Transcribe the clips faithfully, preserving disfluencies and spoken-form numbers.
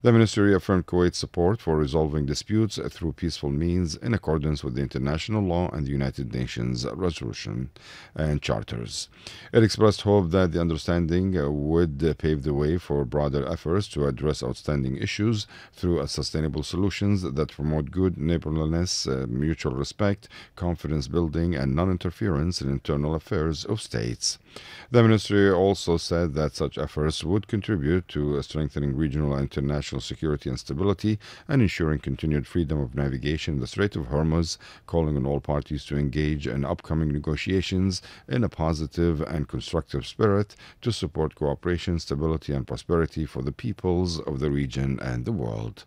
The ministry reaffirmed Kuwait's support for resolving disputes through peaceful means in accordance with the international law and the United Nations resolution and charters. It expressed hope that the understanding uh, would uh, pave the way for broader efforts to address outstanding issues through uh, sustainable solutions that promote good neighborliness, uh, mutual respect, confidence building, and non interference in internal affairs of states. The ministry also said that such efforts would contribute to uh, strengthening regional and international security and stability and ensuring continued freedom of navigation in the Strait of Hormuz, calling on all parties to engage in upcoming negotiations in a positive and constructive spirit to support cooperation, stability, and prosperity for the peoples of the region and the world.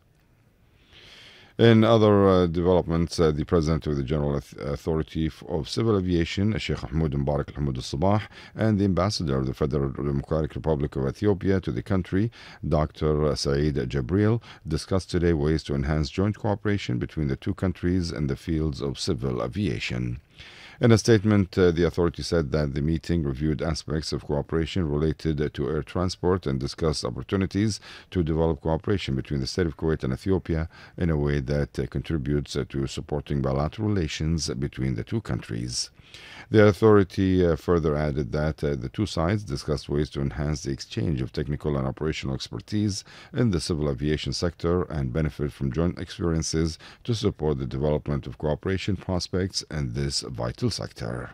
In other uh, developments, uh, the President of the General Authority of Civil Aviation, Sheikh Mahmoud Mubarak Al Hamoud Al Sabah, and the Ambassador of the Federal Democratic Republic of Ethiopia to the country, Doctor Saeed Jabril, discussed today ways to enhance joint cooperation between the two countries in the fields of civil aviation. In a statement, uh, the authority said that the meeting reviewed aspects of cooperation related to air transport and discussed opportunities to develop cooperation between the state of Kuwait and Ethiopia in a way that uh, contributes uh, to supporting bilateral relations between the two countries. The authority uh, further added that uh, the two sides discussed ways to enhance the exchange of technical and operational expertise in the civil aviation sector and benefit from joint experiences to support the development of cooperation prospects in this vital sector.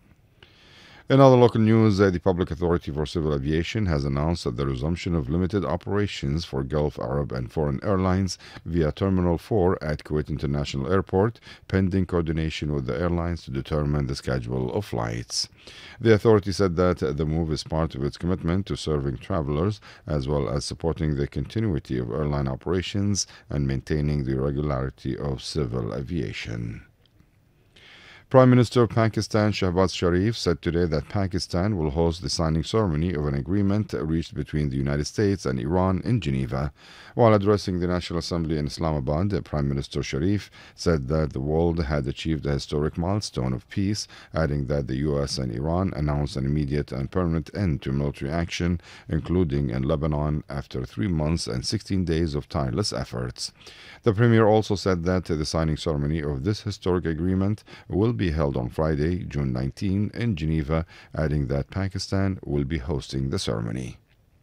In other local news, uh, the Public Authority for Civil Aviation has announced that the resumption of limited operations for Gulf, Arab, and foreign airlines via Terminal four at Kuwait International Airport, pending coordination with the airlines to determine the schedule of flights. The authority said that uh, the move is part of its commitment to serving travelers as well as supporting the continuity of airline operations and maintaining the regularity of civil aviation. Prime Minister of Pakistan Shehbaz Sharif said today that Pakistan will host the signing ceremony of an agreement reached between the United States and Iran in Geneva. While addressing the National Assembly in Islamabad, Prime Minister Sharif said that the world had achieved a historic milestone of peace, adding that the U S and Iran announced an immediate and permanent end to military action, including in Lebanon, after three months and sixteen days of tireless efforts. The Premier also said that the signing ceremony of this historic agreement will be held on Friday, June nineteenth, in Geneva, adding that Pakistan will be hosting the ceremony.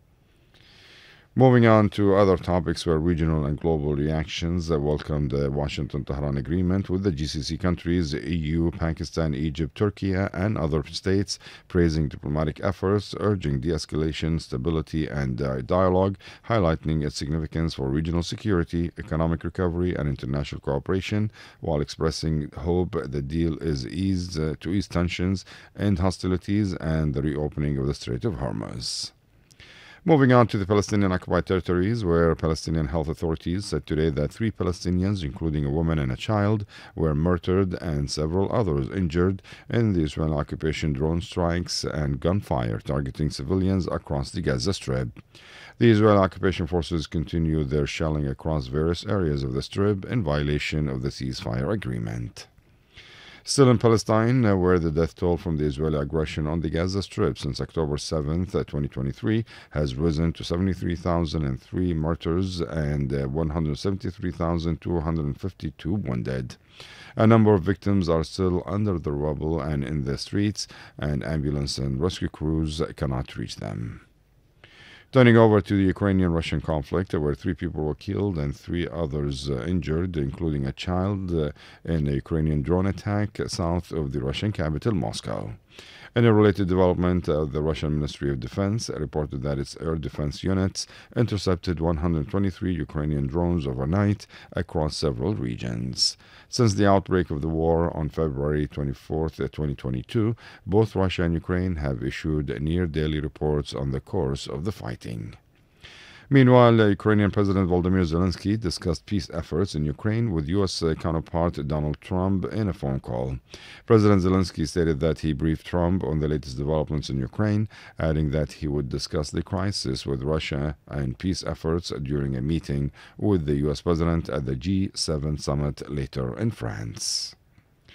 Moving on to other topics where regional and global reactions uh, welcomed the Washington-Tehran agreement with the G C C countries, E U, Pakistan, Egypt, Turkey, and other states, praising diplomatic efforts, urging de-escalation, stability, and uh, dialogue, highlighting its significance for regional security, economic recovery, and international cooperation, while expressing hope the deal is eased uh, to ease tensions, end hostilities, and the reopening of the Strait of Hormuz. Moving on to the Palestinian occupied territories, where Palestinian health authorities said today that three Palestinians, including a woman and a child, were murdered and several others injured in the Israeli occupation drone strikes and gunfire targeting civilians across the Gaza Strip. The Israeli occupation forces continue their shelling across various areas of the Strip in violation of the ceasefire agreement. Still in Palestine, uh, where the death toll from the Israeli aggression on the Gaza Strip since October seventh, twenty twenty-three has risen to seventy-three thousand three martyrs and uh, one hundred seventy-three thousand two hundred fifty-two wounded. A number of victims are still under the rubble and in the streets, and ambulance and rescue crews cannot reach them. Turning over to the Ukrainian-Russian conflict, where three people were killed and three others uh, injured, including a child, uh, in a Ukrainian drone attack south of the Russian capital, Moscow. In a related development, uh, the Russian Ministry of Defense reported that its air defense units intercepted one hundred twenty-three Ukrainian drones overnight across several regions. Since the outbreak of the war on February twenty-fourth, twenty twenty-two, both Russia and Ukraine have issued near-daily reports on the course of the fighting. Meanwhile, uh, Ukrainian President Volodymyr Zelensky discussed peace efforts in Ukraine with U S uh, counterpart Donald Trump in a phone call. President Zelensky stated that he briefed Trump on the latest developments in Ukraine, adding that he would discuss the crisis with Russia and peace efforts during a meeting with the U S President at the G seven summit later in France.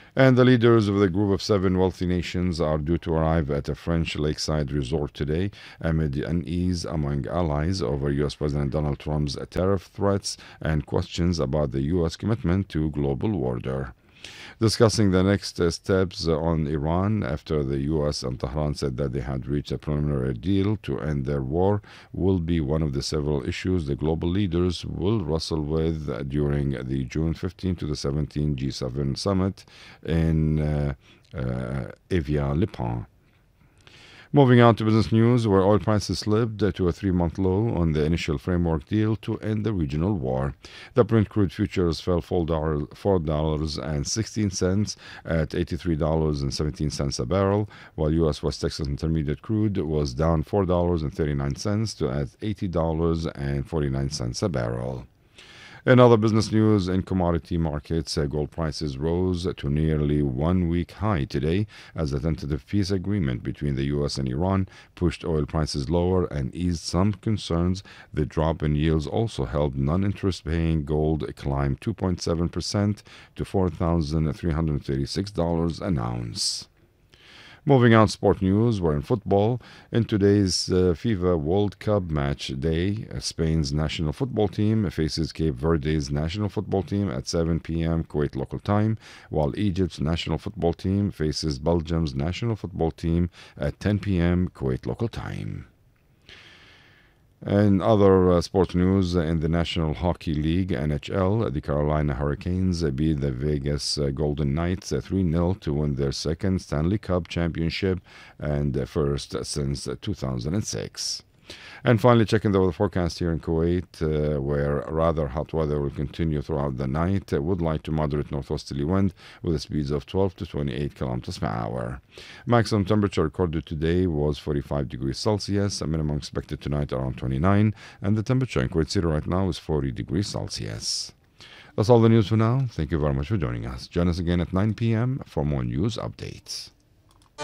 And the leaders of the group of seven wealthy nations are due to arrive at a French lakeside resort today amid unease among allies over U S. President Donald Trump's tariff threats and questions about the U S commitment to global order. Discussing the next uh, steps uh, on Iran after the U S and Tehran said that they had reached a preliminary deal to end their war will be one of the several issues the global leaders will wrestle with uh, during the June fifteenth to the seventeenth G seven summit in uh, uh, Evian-le-Pin. Moving on to business news, where oil prices slipped to a three-month low on the initial framework deal to end the regional war. The Brent crude futures fell four dollars and sixteen cents at eighty-three dollars and seventeen cents a barrel, while U S. West Texas Intermediate crude was down four dollars and thirty-nine cents to at eighty dollars and forty-nine cents a barrel. In other business news, in commodity markets, uh, gold prices rose to nearly one-week high today as the tentative peace agreement between the U S and Iran pushed oil prices lower and eased some concerns. The drop in yields also helped non-interest-paying gold climb two point seven percent to four thousand three hundred thirty-six dollars an ounce. Moving on, sport news, we're in football. In today's uh, FIFA World Cup match day, uh, Spain's national football team faces Cape Verde's national football team at seven p.m. Kuwait local time, while Egypt's national football team faces Belgium's national football team at ten p.m. Kuwait local time. And other uh, sports news, uh, in the National Hockey League, N H L, the Carolina Hurricanes uh, beat the Vegas uh, Golden Knights uh, three nil to win their second Stanley Cup championship and uh, first since uh, two thousand six. And finally, checking the weather forecast here in Kuwait, uh, where rather hot weather will continue throughout the night, uh, with light to moderate northwesterly wind with the speeds of twelve to twenty-eight kilometers per hour. Maximum temperature recorded today was forty-five degrees Celsius, a minimum expected tonight around twenty-nine, and the temperature in Kuwait City right now is forty degrees Celsius. That's all the news for now. Thank you very much for joining us. Join us again at nine p.m. for more news updates.